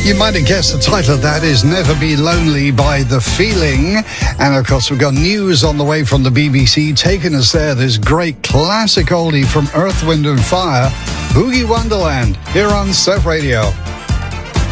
You might have guessed the title of that is Never Be Lonely by The Feeling. And of course, we've got news on the way from the BBC taking us there. This great classic oldie from Earth, Wind and Fire, Boogie Wonderland, here on Surf Radio.